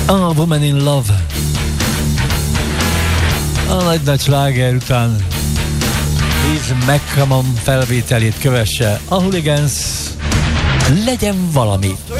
A Woman in Love. A nagy sláger után Liz McCammon felvételét kövesse a Hooligans Legyen valami.